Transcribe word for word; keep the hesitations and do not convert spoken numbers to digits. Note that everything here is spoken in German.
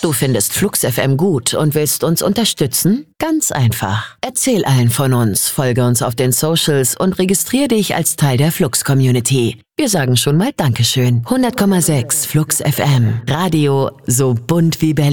Du findest Flux F M gut und willst uns unterstützen? Ganz einfach. Erzähl allen von uns, folge uns auf den Socials und registrier dich als Teil der Flux-Community. Wir sagen schon mal Dankeschön. hundert Komma sechs Flux F M. Radio so bunt wie Berlin.